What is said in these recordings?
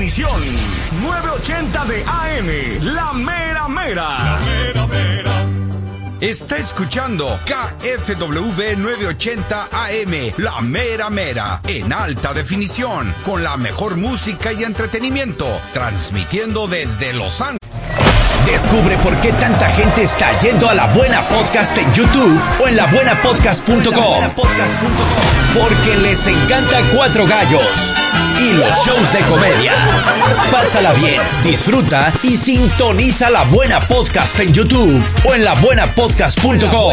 definición. 980 de AM, la mera mera. La mera mera. Está escuchando KFWB 980 AM, la mera mera, en alta definición, con la mejor música y entretenimiento, transmitiendo desde Los Ángeles. Descubre por qué tanta gente está yendo a La Buena Podcast en YouTube o en labuenapodcast.com. Porque les encanta Cuatro Gallos y los shows de comedia. Pásala bien, disfruta y sintoniza La Buena Podcast en YouTube o en labuenapodcast.com.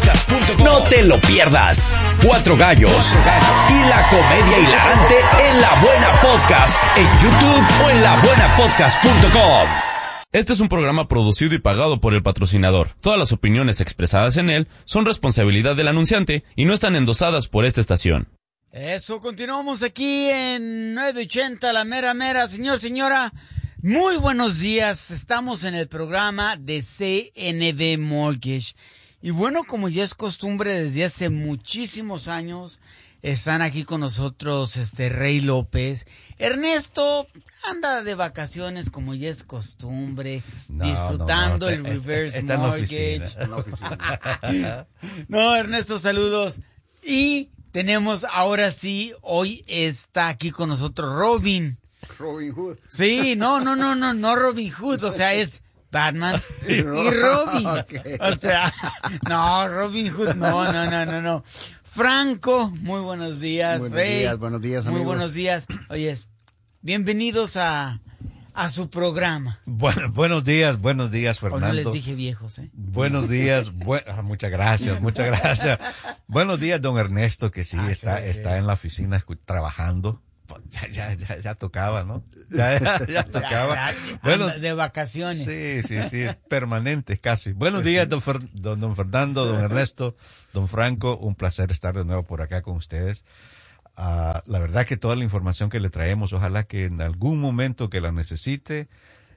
No te lo pierdas. Cuatro Gallos y la comedia hilarante en La Buena Podcast en YouTube o en labuenapodcast.com. Este es un programa producido y pagado por el patrocinador. Todas las opiniones expresadas en él son responsabilidad del anunciante y no están endosadas por esta estación. Eso, continuamos aquí en 980, la mera mera. Señor, señora, muy buenos días. Estamos en el programa de CNB Mortgage. Y bueno, como ya es costumbre desde hace muchísimos años, están aquí con nosotros Rey López. Ernesto anda de vacaciones como ya es costumbre, disfrutando el reverse mortgage. Está en la oficina. No, Ernesto, saludos. Y tenemos ahora sí, hoy está aquí con nosotros Robin. Robin Hood. Sí, no Robin Hood, o sea, es Batman y Robin. Okay. O sea, no, Robin Hood, no. Franco, muy buenos días. Buenos días, amigos. Muy buenos días. Oyes, bienvenidos a su programa. Bueno, buenos días, Fernando. O no les dije viejos, ¿eh? Buenos días, muchas gracias. Buenos días, don Ernesto, que sí, está en la oficina trabajando. Ya tocaba, ¿no? Ya tocaba. Bueno, de vacaciones. Sí, permanentes casi. Buenos días, don Fernando, don Ernesto, don Franco, un placer estar de nuevo por acá con ustedes. La verdad que toda la información que le traemos, ojalá que en algún momento que la necesite,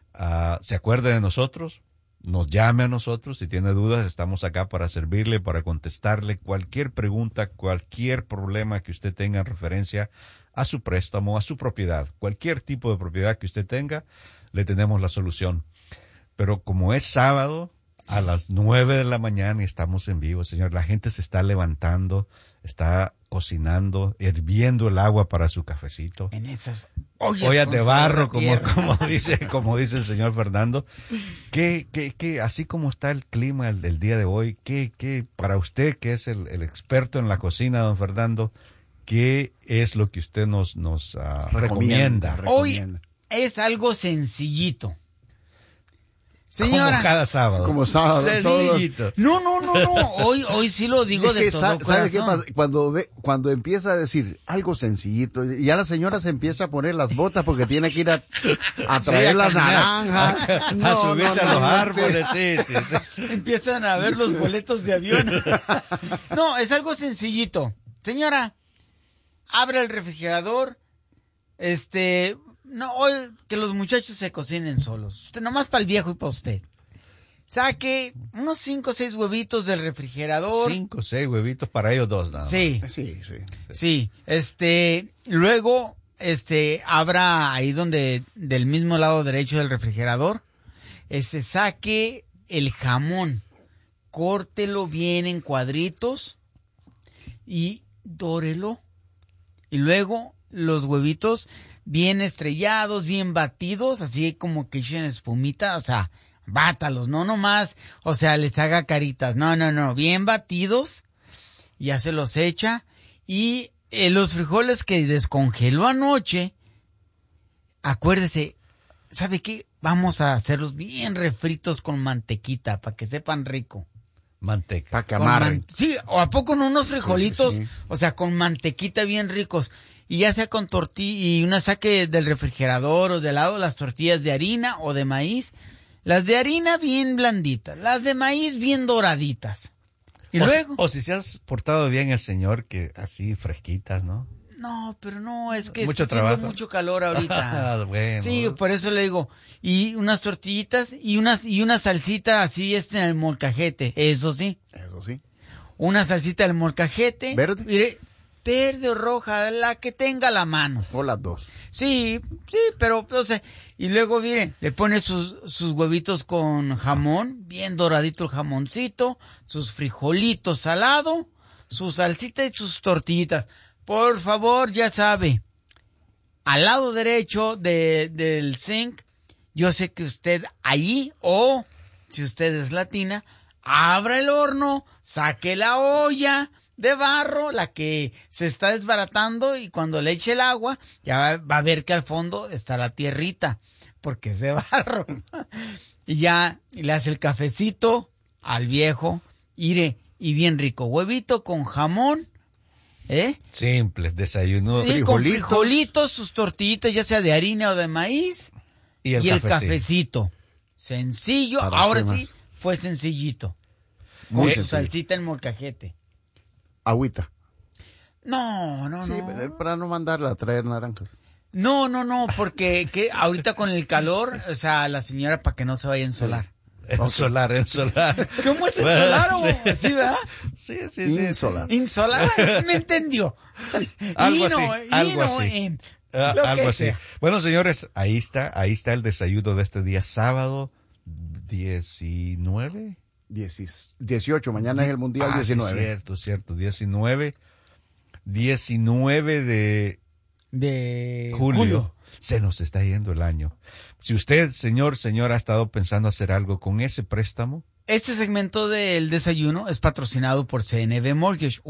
se acuerde de nosotros, nos llame a nosotros, si tiene dudas, estamos acá para servirle, para contestarle cualquier pregunta, cualquier problema que usted tenga en referencia a su préstamo, a su propiedad, cualquier tipo de propiedad que usted tenga, le tenemos la solución. Pero como es sábado, a las 9 de la mañana y estamos en vivo, señor, la gente se está levantando, está cocinando, hirviendo el agua para su cafecito. En esas ollas de barro, como dice el señor Fernando. ¿Qué, así como está el clima del día de hoy, qué para usted, que es el experto en la cocina, don Fernando, qué es lo que usted nos recomienda? Hoy es algo sencillito. Señora. Como cada sábado. Como sábado. Sencillito. No. Hoy sí lo digo de todo corazón. ¿Sabe qué pasa? Cuando empieza a decir algo sencillito, ya la señora se empieza a poner las botas porque tiene que ir a traer la naranja. A subirse a los árboles, sí. Empiezan a ver los boletos de avión. No, es algo sencillito. Señora, abre el refrigerador, no, hoy que los muchachos se cocinen solos. Usted nomás para el viejo y para usted. Saque unos 5 o 6 huevitos del refrigerador. 5 o 6 huevitos para ellos dos, nada más. Sí. Luego, abra ahí del mismo lado derecho del refrigerador. Saque el jamón. Córtelo bien en cuadritos y dórelo. Y luego los huevitos bien estrellados, bien batidos, así como que echen espumita, o sea, bátalos, no nomás, o sea, les haga caritas, no, bien batidos, ya se los echa, y los frijoles que descongeló anoche, acuérdese, ¿sabe qué? Vamos a hacerlos bien refritos con mantequita, para que sepan rico. Manteca. Para que amarren. Sí, o a poco no unos frijolitos, Sí. o sea, con mantequita bien ricos. Y ya sea con tortilla, y una saque del refrigerador o de lado las tortillas de harina o de maíz. Las de harina bien blanditas, las de maíz bien doraditas. Y luego. O si se has portado bien el señor, que así fresquitas, ¿no? No, pero no, es que mucho está haciendo trabajo. mucho calor ahorita. Bueno. Sí, por eso le digo. Y unas tortillitas y una salsita así en el molcajete, eso sí. Eso sí. Una salsita del molcajete. ¿Verde? Mire, verde o roja, la que tenga a la mano. O las dos. Sí, pero, o sea, y luego, miren, le pone sus huevitos con jamón, bien doradito el jamoncito, sus frijolitos salados, su salsita y sus tortillitas. Por favor, ya sabe, al lado derecho del zinc, yo sé que usted ahí, o si usted es latina, abra el horno, saque la olla de barro, la que se está desbaratando, y cuando le eche el agua, ya va a ver que al fondo está la tierrita, porque es de barro. Y ya le hace el cafecito al viejo, y bien rico, huevito con jamón, Simple, desayuno. Sí, con frijolitos, sus tortillitas, ya sea de harina o de maíz, y el cafecito. Sencillo, ¿Para ahora qué más? sí, fue sencillito. Muy Con su sencillo. salsita en molcajete. Agüita. No. Sí, para no mandarla a traer naranjas. No, porque ahorita con el calor, o sea, la señora para que no se vaya a ensolar. Ensolar. ¿Cómo es Bueno, ensolar? sí. ¿Sí, verdad? Sí. Insolar. Insolar, me entendió. Algo Ino, así, algo ino, así. lo Algo que así. sea. Bueno, señores, ahí está el desayuno de este día sábado 19. 18, mañana es el Mundial 19. Sí, cierto, 19 de julio. Se nos está yendo el año. Si usted, señor, ha estado pensando hacer algo con ese préstamo. Este segmento del desayuno es patrocinado por CNB Mortgage,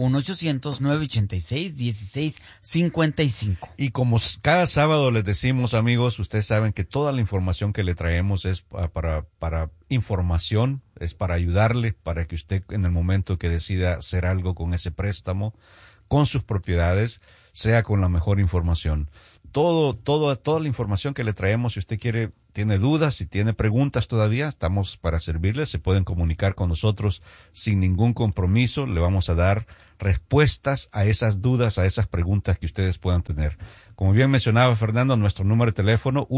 1-800-986-1655. Y como cada sábado les decimos, amigos, ustedes saben que toda la información que le traemos es para información, es para ayudarle, para que usted en el momento que decida hacer algo con ese préstamo, con sus propiedades, sea con la mejor información. Toda la información que le traemos, si usted tiene dudas, si tiene preguntas todavía, estamos para servirles. Se pueden comunicar con nosotros sin ningún compromiso. Le vamos a dar respuestas a esas dudas, a esas preguntas que ustedes puedan tener. Como bien mencionaba Fernando, nuestro número de teléfono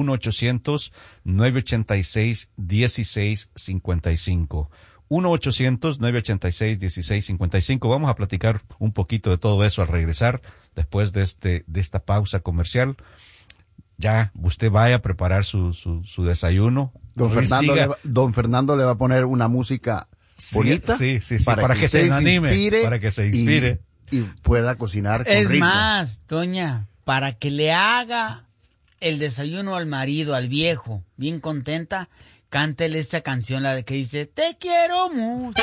1-800-986-1655. 1-800-986-1655. Vamos a platicar un poquito de todo eso al regresar, después de esta pausa comercial. Ya usted vaya a preparar su desayuno. Don Fernando le va a poner una música bonita. Sí, para que se anime, para que se inspire. Y pueda cocinar con ritmo. Es más, doña, para que le haga el desayuno al marido, al viejo, bien contenta, cántele esta canción, la de que dice, te quiero mucho.